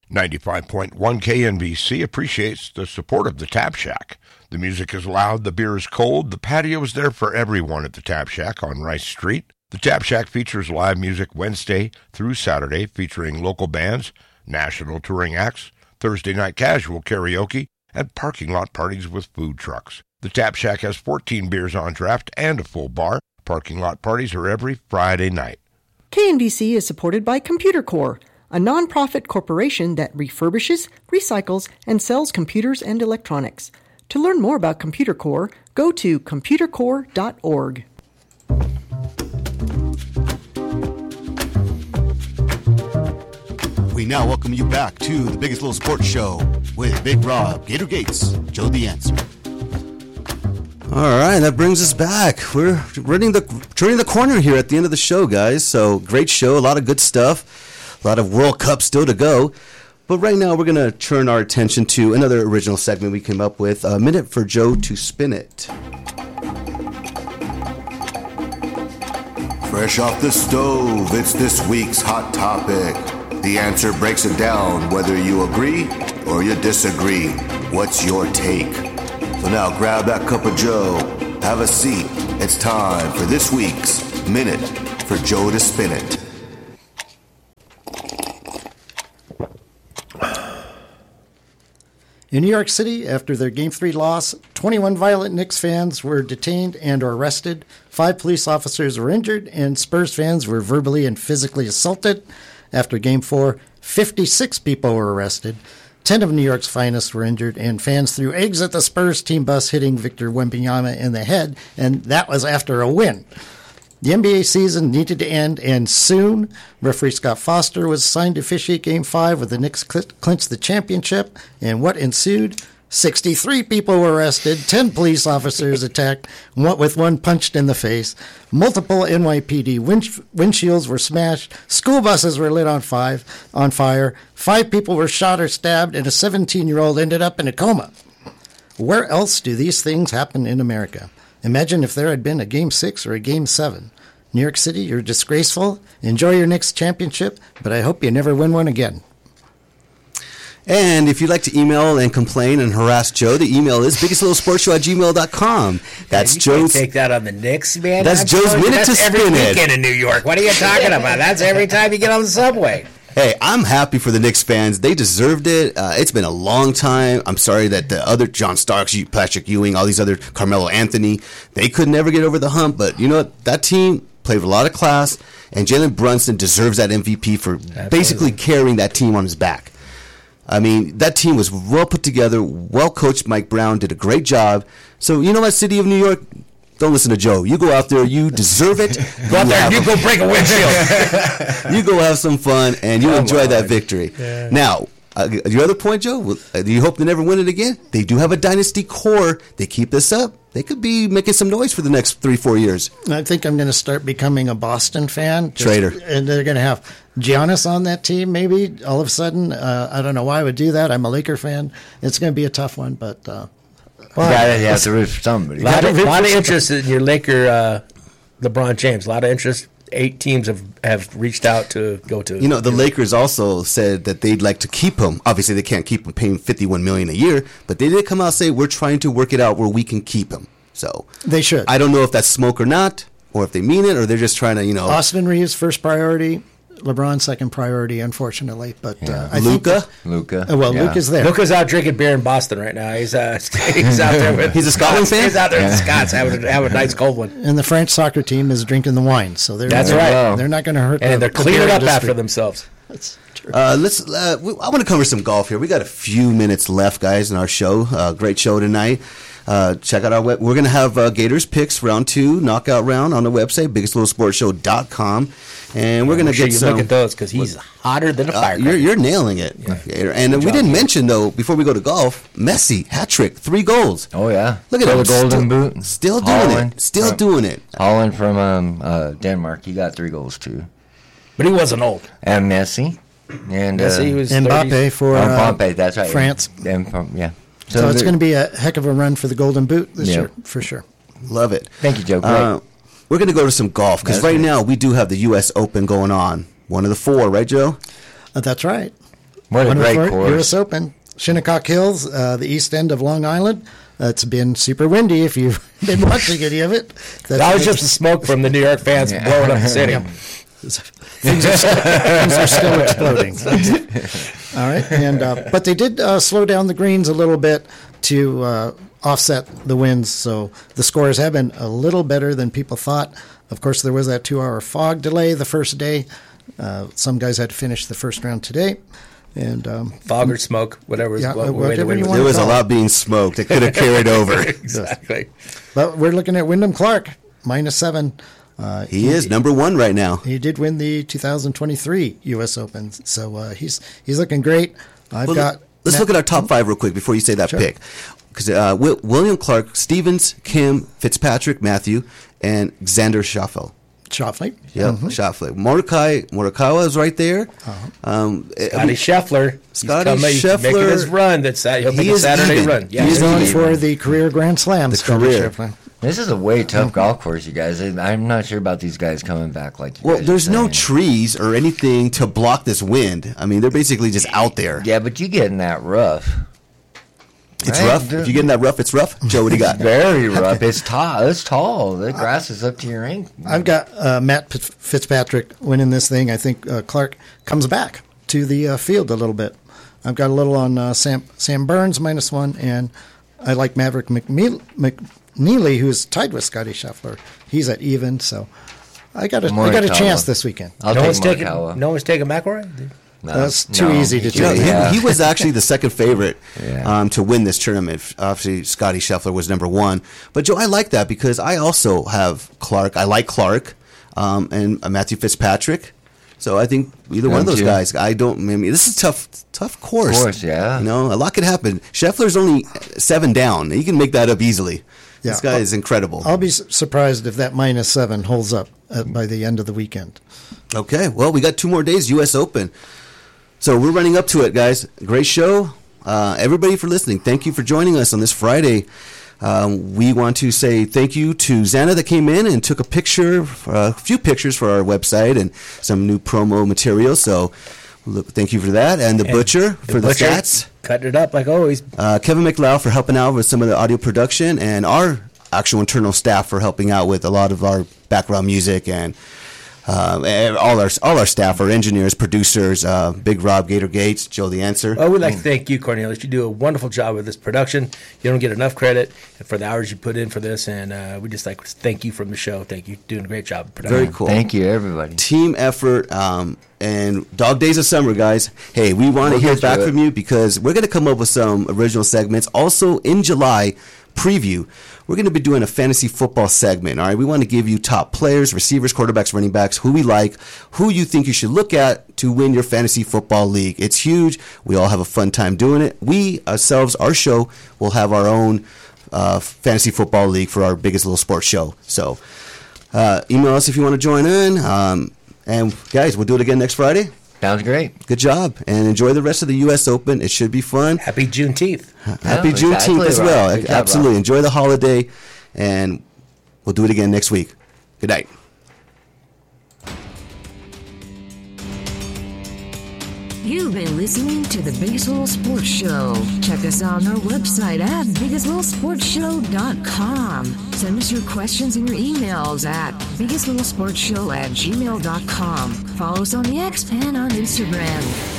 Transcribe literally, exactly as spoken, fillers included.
ninety-five point one K N B C appreciates the support of the Tap Shack. The music is loud, the beer is cold, the patio is there for everyone at the Tap Shack on Rice Street. The Tap Shack features live music Wednesday through Saturday featuring local bands, national touring acts, Thursday night casual karaoke, and parking lot parties with food trucks. The Tap Shack has fourteen beers on draft and a full bar. Parking lot parties are every Friday night. K N B C is supported by Computer Core, a non-profit corporation that refurbishes, recycles, and sells computers and electronics. To learn more about Computer Core, go to computer core dot org. We now welcome you back to the Biggest Little Sports Show with Big Rob, Gator Gates, Joe the Answer. All right, that brings us back. We're running the turning the corner here at the end of the show, guys. So great show, a lot of good stuff, a lot of World Cup still to go. But right now, we're going to turn our attention to another original segment we came up with, A Minute for Joe to Spin It. Fresh off the stove, it's this week's hot topic. The answer breaks it down, whether you agree or you disagree. What's your take? So now grab that cup of Joe, have a seat. It's time for this week's Minute for Joe to Spin It. In New York City, after their Game three loss, twenty-one violent Knicks fans were detained and or arrested, five police officers were injured, and Spurs fans were verbally and physically assaulted. After Game four, fifty-six people were arrested, ten of New York's finest were injured, and fans threw eggs at the Spurs team bus, hitting Victor Wembanyama in the head, and that was after a win. The N B A season needed to end, and soon. Referee Scott Foster was assigned to officiate Game five, with the Knicks clinched the championship. And what ensued? sixty-three people were arrested, ten police officers attacked, with one punched in the face. Multiple N Y P D wind, windshields were smashed. School buses were lit on, five, on fire. Five people were shot or stabbed, and a seventeen-year-old ended up in a coma. Where else do these things happen in America? Imagine if there had been a Game six or a Game seven. New York City, you're disgraceful. Enjoy your next championship, but I hope you never win one again. And if you'd like to email and complain and harass Joe, the email is biggest little sports show at gmail dot com. That's you Joe's. Take that on the Knicks, man. That's I'm Joe's minute that's to spin every it. weekend in New York. What are you talking about? That's every time you get on the subway. Hey, I'm happy for the Knicks fans. They deserved it. Uh, it's been a long time. I'm sorry that the other John Starks, Patrick Ewing, all these other Carmelo Anthony, they could never get over the hump. But you know what? That team played with a lot of class, and Jalen Brunson deserves that M V P for Absolutely. basically carrying that team on his back. I mean, that team was well put together, well coached. Mike Brown did a great job. So, you know what, City of New York? Don't listen to Joe. You go out there. You deserve it. Go out there and you go break a windshield. You go have some fun, and you oh enjoy my that Lord. victory. Yeah. Now, uh, your other point, Joe, uh, do you hope they never win it again? They do have a dynasty core. They keep this up. They could be making some noise for the next three, four years. I think I'm going to start becoming a Boston fan. Just, Traitor. And they're going to have Giannis on that team, maybe, all of a sudden. Uh, I don't know why I would do that. I'm a Laker fan. It's going to be a tough one, but... Uh, Well, yeah, you have to root for somebody. A lot, of, lot of interest in your Laker, uh, LeBron James. A lot of interest. Eight teams have, have reached out to go to. You know, the Lakers also said that they'd like to keep him. Obviously, they can't keep him paying fifty-one million dollars a year, but they did come out and say, we're trying to work it out where we can keep him. So they should. I don't know if that's smoke or not, or if they mean it, or they're just trying to, you know. Austin Reeves, first priority. LeBron, second priority, unfortunately. But yeah. uh, I Luka? think Luka. Uh, well, yeah. Luka's there. Luka's out drinking beer in Boston right now. He's uh, he's out there with. He's a Scotland fan. He's out there with the Scots having a, having a nice cold one. And the French soccer team is drinking the wine, so they're that's they're, right. They're not going to hurt. And the, they're the cleaning beer up industry. after themselves. That's true. Uh, let's. Uh, we, I want to cover some golf here. We got a few minutes left, guys, in our show. Uh, great show tonight. Uh, check out our web. We're going to have uh, Gators picks round two, knockout round on the website, biggest little sports show dot com. And we're going to sure get you some. Look at those because he's hotter than a Uh, firecracker. you're, you're nailing it. Yeah. Gator. And uh, we didn't mention, though, before we go to golf, Messi, hat trick, three goals. Oh, yeah. Look at For him. the Golden still, Boot. Still doing Holland it. Still from, doing it. Holland from um, uh, Denmark. He got three goals, too. But he wasn't old. And Messi. And Messi uh, was Mbappe thirties. for oh, uh, Mbappe, that's right. France. And from, yeah. So, so it's going to be a heck of a run for the Golden Boot this Yeah. year, for sure. Love it. Thank you, Joe. Great. Uh, we're going to go to some golf because That's right right. now we do have the U S Open going on. One of the four, right, Joe? Uh, that's right. What a One great of our course. U S Open. Shinnecock Hills, uh, the east end of Long Island. Uh, it's been super windy if you've been watching any of it. That's That was just the smoke from the New York fans blowing up the city. Yeah. Things, are still, things are still exploding. All right, and uh, but they did uh, slow down the greens a little bit to uh, offset the winds, so the scores have been a little better than people thought. Of course, there was that two-hour fog delay the first day. Uh, some guys had to finish the first round today. And um, fog or smoke, whatever. Yeah, what, whatever way the wind you was. want. There was a call it. lot being smoked. It could have carried over. Exactly. But we're looking at Wyndham Clark, minus seven. Uh, He is number one right now. He did win the two thousand twenty-three U S Open, so uh, he's he's looking great. I've Well, got. let's Matt- look at our top five real quick before you say that Sure. pick. Because uh, Wi- William Clark, Stevens, Kim, Fitzpatrick, Matthew, and Xander Schauffele. Schauffele. Yep, Mhm. Schauffele. Mordecai Morikawa is right there. Uh-huh. Um, I Scotty mean, Scheffler. He's Scotty coming, he's Scheffler. making his run. That's that. He'll He make a is Saturday even. run. Yeah, He He's is going even. for the career Grand Slam. The Scotty career. Scheffler. This is a way tough golf course, you guys. I'm not sure about these guys coming back like you well, guys are there's no saying. trees or anything to block this wind. I mean, they're basically just out there. Yeah, but you get in that rough. It's Right, rough. dude. If you get in that rough, it's rough. Joe, what do you got? Very rough. It's tall. It's tall. The grass is up to your ankle. I've got uh, Matt P- Fitzpatrick winning this thing. I think uh, Clark comes back to the uh, field a little bit. I've got a little on uh, Sam Sam Burns minus one, and I like Maverick McNeely, McNeely, who's tied with Scotty Scheffler. He's at even, so I got a I got a Morikawa. chance this weekend. I'll no take one's taking. Morikawa. No one's taking McElroy. No, That's too no. easy to He You know, take. he, Yeah. he was actually the second favorite Yeah. um, to win this tournament. Obviously, Scotty Scheffler was number one. But, Joe, I like that because I also have Clark. I like Clark um, and uh, Matthew Fitzpatrick. So I think either one of Me those too. guys. I don't. I mean, this is a tough, tough course. Course, yeah. You know, a lot could happen. Scheffler's only seven down. He can make that up easily. Yeah. This guy is incredible. I'll be su- surprised if that minus seven holds up uh, by the end of the weekend. Okay, well, we got two more days, U S Open. So we're running up to it, guys. Great show. Uh, everybody for listening. Thank you for joining us on this Friday. Um, we want to say thank you to Xana that came in and took a picture, uh, a few pictures for our website and some new promo material. So look, thank you for that. And the And Butcher for the Butcher stats. Cutting it up like always. Uh, Kevin McLeod for helping out with some of the audio production, and our actual internal staff for helping out with a lot of our background music and uh, and all our all our staff, our engineers, producers, uh, Big Rob, Gator Gates, Joe the Answer. Well, we'd like to thank you, Cornelius. You do a wonderful job with this production. You don't get enough credit for the hours you put in for this, and uh, we just like to thank you from the show. Thank you, doing a great job. With production. Very cool. Thank you, everybody. Team effort um, and dog days of summer, guys. Hey, we want to We'll hear get back to it. from you because we're going to come up with some original segments. Also in July, preview, we're going to be doing a fantasy football segment. All right, we want to give you top players, receivers, quarterbacks, running backs, who we like, who you think you should look at to win your fantasy football league. It's huge. We all have a fun time doing it. We ourselves, our show, will have our own uh, fantasy football league for our biggest little sports show. So uh, email us if you want to join in. Um, and guys, we'll do it again next Friday. Sounds great. Good job, and enjoy the rest of the U S Open. It should be fun. Happy Juneteenth. Happy Yeah, Juneteenth exactly as right. well. Good job, Absolutely. Rob. Enjoy the holiday, and we'll do it again next week. Good night. You've been listening to the Biggest Little Sports Show. Check us out on our website at biggest little sports show dot com. Send us your questions and your emails at biggest little sports show at gmail dot com. Follow us on the X and on Instagram.